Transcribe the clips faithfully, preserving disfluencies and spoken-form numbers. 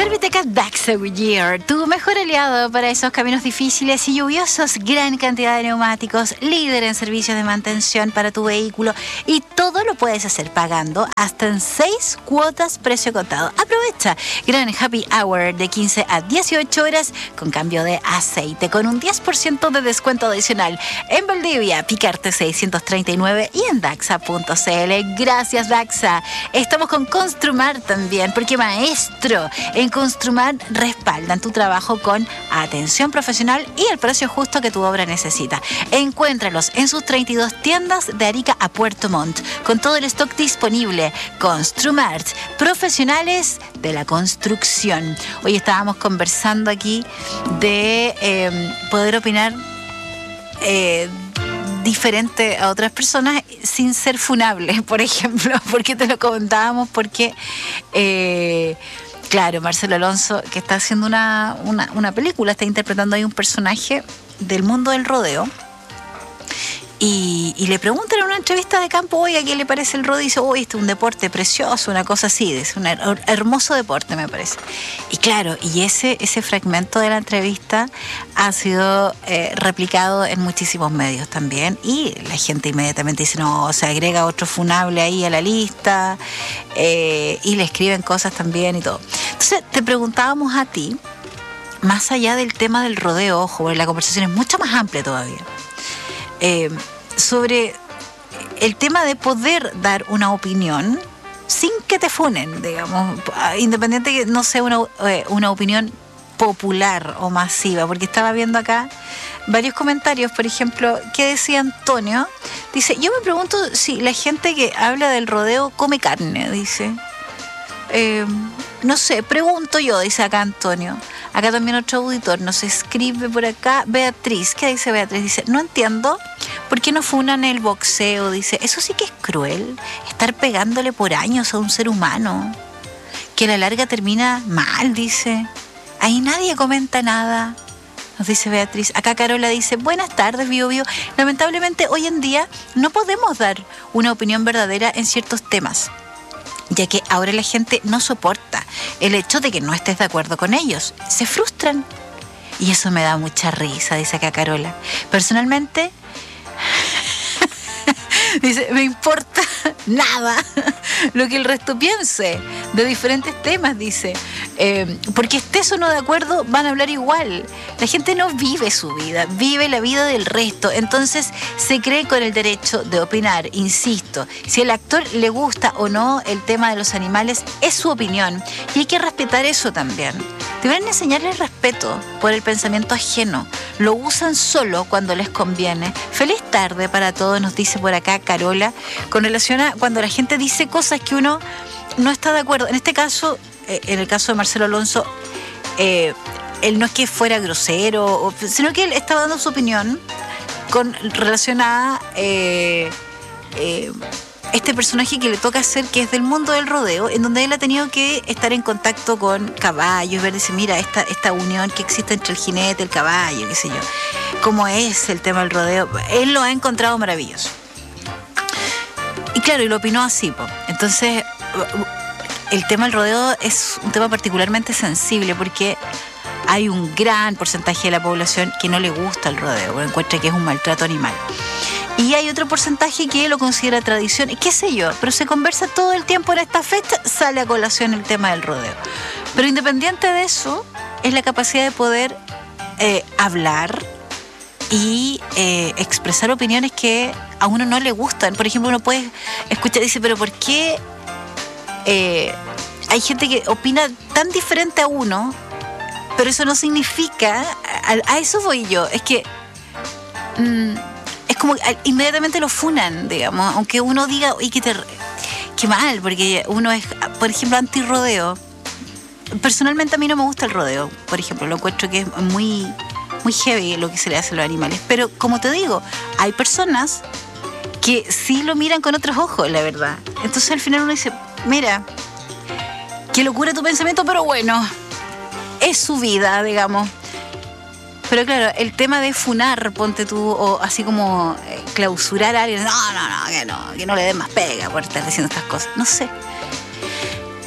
Servitecas Daxa Goodyear, tu mejor aliado para esos caminos difíciles y lluviosos. Gran cantidad de neumáticos, líder en servicios de mantención para tu vehículo, y todo lo puedes hacer pagando hasta en seis cuotas precio contado. Aprovecha gran happy hour de quince a dieciocho horas con cambio de aceite, con un diez por ciento de descuento adicional en Valdivia, Picarte seiscientos treinta y nueve y en daxa punto c l. Gracias, Daxa. Estamos con Construmar también, porque maestro, en Construmar respaldan tu trabajo con atención profesional y el precio justo que tu obra necesita. Encuéntralos en sus treinta y dos tiendas de Arica a Puerto Montt, con todo el stock disponible. Construmart, profesionales de la construcción. Hoy estábamos conversando aquí de eh, poder opinar eh, diferente a otras personas sin ser funable, por ejemplo, porque te lo comentábamos, porque eh, claro, Marcelo Alonso, que está haciendo una, una, una película, está interpretando ahí un personaje del mundo del rodeo. Y, y le preguntan en una entrevista de campo, oye, ¿qué le parece el rodeo? Y dice, oye, este es un deporte precioso, una cosa así, es un her- hermoso deporte, me parece. Y claro, y ese, ese fragmento de la entrevista ha sido eh, replicado en muchísimos medios también. Y la gente inmediatamente dice, no, se agrega otro funable ahí a la lista, eh, y le escriben cosas también y todo. Entonces, te preguntábamos a ti, más allá del tema del rodeo, ojo, la conversación es mucho más amplia todavía. Eh, sobre el tema de poder dar una opinión sin que te funen, digamos, independiente que no sea una, eh, una opinión popular o masiva, porque estaba viendo acá varios comentarios, por ejemplo, que decía Antonio, dice, yo me pregunto si la gente que habla del rodeo come carne, dice. Eh, no sé, pregunto yo, dice acá Antonio. Acá también otro auditor nos escribe por acá, Beatriz. ¿Qué dice Beatriz? Dice, no entiendo por qué no funan el boxeo. Dice, eso sí que es cruel, estar pegándole por años a un ser humano, que a la larga termina mal, dice. Ahí nadie comenta nada, nos dice Beatriz. Acá Carola dice, buenas tardes, Bio Bio. Lamentablemente hoy en día no podemos dar una opinión verdadera en ciertos temas, ya que ahora la gente no soporta el hecho de que no estés de acuerdo con ellos. Se frustran. Y eso me da mucha risa, dice acá Carola. Personalmente, dice, me importa nada lo que el resto piense de diferentes temas, dice. Eh, porque estés o no de acuerdo, van a hablar igual. La gente no vive su vida, vive la vida del resto. Entonces se cree con el derecho de opinar. Insisto, si al actor le gusta o no el tema de los animales, es su opinión y hay que respetar eso también. Deben enseñarles respeto por el pensamiento ajeno. Lo usan solo cuando les conviene. Feliz tarde para todos, nos dice por acá Carola, con relación a cuando la gente dice cosas que uno no está de acuerdo. En este caso, eh, en el caso de Marcelo Alonso, eh, él no es que fuera grosero, o, sino que él estaba dando su opinión con relación a eh, eh, este personaje que le toca hacer, que es del mundo del rodeo, en donde él ha tenido que estar en contacto con caballos, ver, dice, mira, esta, esta unión que existe entre el jinete, el caballo, qué sé yo, cómo es el tema del rodeo. Él lo ha encontrado maravilloso. Y claro, y lo opinó así, po. Entonces, el tema del rodeo es un tema particularmente sensible, porque hay un gran porcentaje de la población que no le gusta el rodeo, porque encuentra que es un maltrato animal. Y hay otro porcentaje que lo considera tradición, qué sé yo, pero se conversa todo el tiempo en esta fecha, sale a colación el tema del rodeo. Pero independiente de eso, es la capacidad de poder eh, hablar y eh, expresar opiniones que a uno no le gustan. Por ejemplo, uno puede escuchar, dice, pero ¿por qué eh, hay gente que opina tan diferente a uno? Pero eso no significa, a, a eso voy yo, es que mmm, es como inmediatamente lo funan, digamos, aunque uno diga, oye, qué, ter- qué mal, porque uno es, por ejemplo, anti-rodeo. Personalmente a mí no me gusta el rodeo, por ejemplo, lo encuentro que es muy, muy heavy lo que se le hace a los animales, pero como te digo, hay personas que sí lo miran con otros ojos, la verdad. Entonces al final uno dice, mira, qué locura tu pensamiento, pero bueno, es su vida, digamos. Pero claro, el tema de funar, ponte tú, o así como eh, clausurar a alguien, no, no, no, que no, que no le den más pega por estar diciendo estas cosas, no sé.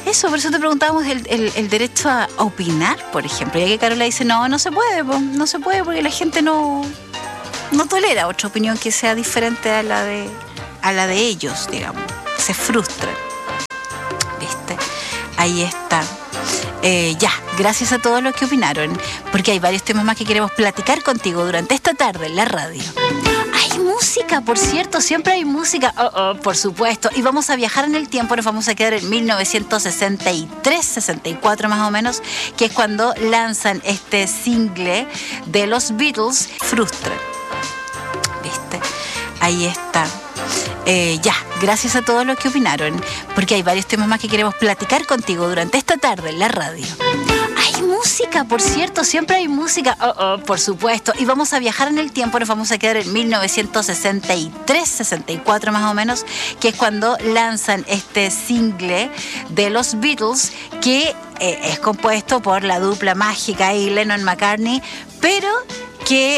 Eso, por eso te preguntábamos el, el, el derecho a opinar, por ejemplo. Ya que Carola dice, no, no se puede, po, no se puede porque la gente no, no tolera otra opinión que sea diferente a la de, a la de ellos, digamos. Se frustran. ¿Viste? Ahí está. Eh, ya, gracias a todos los que opinaron, porque hay varios temas más que queremos platicar contigo durante esta tarde en la radio. Hay música, por cierto, siempre hay música, oh, oh, por supuesto, y vamos a viajar en el tiempo, nos vamos a quedar en mil novecientos sesenta y tres, sesenta y cuatro más o menos, que es cuando lanzan este single de los Beatles, Frustran. ¿Viste? Ahí está. Eh, ya, gracias a todos los que opinaron, porque hay varios temas más que queremos platicar contigo durante esta tarde en la radio. Hay música, por cierto, siempre hay música, oh, oh, por supuesto, y vamos a viajar en el tiempo, nos vamos a quedar en mil novecientos sesenta y tres, sesenta y cuatro más o menos, que es cuando lanzan este single de los Beatles, que eh, es compuesto por la dupla mágica y Lennon-McCartney, pero que